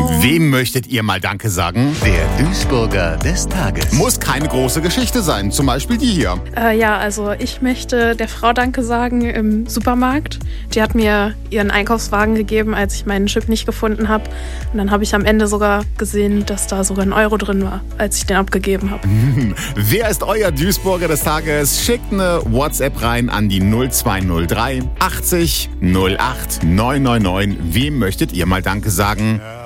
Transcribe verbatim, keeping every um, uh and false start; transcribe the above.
Wem möchtet ihr mal Danke sagen? Der Duisburger des Tages. Muss keine große Geschichte sein, zum Beispiel die hier. Äh, ja, also ich möchte der Frau Danke sagen im Supermarkt. Die hat mir ihren Einkaufswagen gegeben, als ich meinen Chip nicht gefunden habe. Und dann habe ich am Ende sogar gesehen, dass da sogar ein Euro drin war, als ich den abgegeben habe. Wer ist euer Duisburger des Tages? Schickt eine WhatsApp rein an die null zwei null drei achtzig null acht neun neun neun. Wem möchtet ihr mal Danke sagen?